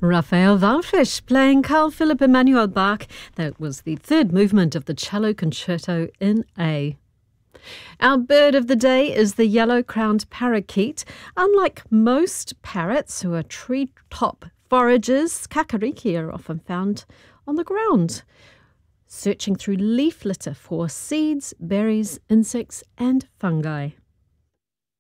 Raphael Wallfisch playing Carl Philipp Emanuel Bach. That was the third movement of the Cello Concerto in A. Our bird of the day is the yellow-crowned parakeet. Unlike most parrots who are tree-top foragers, kakariki are often found on the ground, searching through leaf litter for seeds, berries, insects and fungi.